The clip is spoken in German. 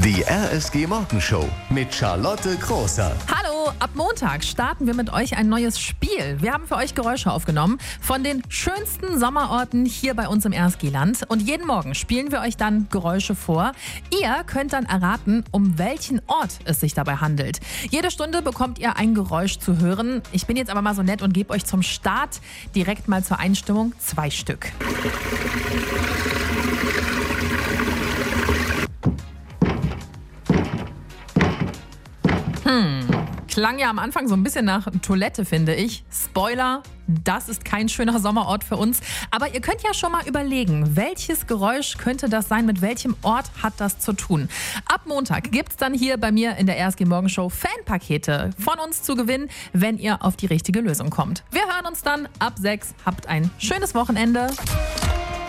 Die RSG Morgenshow mit Charlotte Großer. Hallo, ab Montag starten wir mit euch ein neues Spiel. Wir haben für euch Geräusche aufgenommen von den schönsten Sommerorten hier bei uns im RSG-Land. Und jeden Morgen spielen wir euch dann Geräusche vor. Ihr könnt dann erraten, um welchen Ort es sich dabei handelt. Jede Stunde bekommt ihr ein Geräusch zu hören. Ich bin jetzt aber mal so nett und gebe euch zum Start direkt mal zur Einstimmung 2 Stück. Klang ja am Anfang so ein bisschen nach Toilette, finde ich. Spoiler, das ist kein schöner Sommerort für uns. Aber ihr könnt ja schon mal überlegen, welches Geräusch könnte das sein, mit welchem Ort hat das zu tun. Ab Montag gibt es dann hier bei mir in der RSG Morgenshow Fanpakete von uns zu gewinnen, wenn ihr auf die richtige Lösung kommt. Wir hören uns dann ab 6. Habt ein schönes Wochenende.